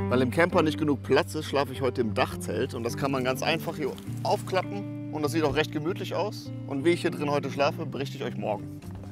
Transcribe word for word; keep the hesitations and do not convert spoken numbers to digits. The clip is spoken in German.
Weil im Camper nicht genug Platz ist, schlafe ich heute im Dachzelt. Und das kann man ganz einfach hier aufklappen. Und das sieht auch recht gemütlich aus. Und wie ich hier drin heute schlafe, berichte ich euch morgen.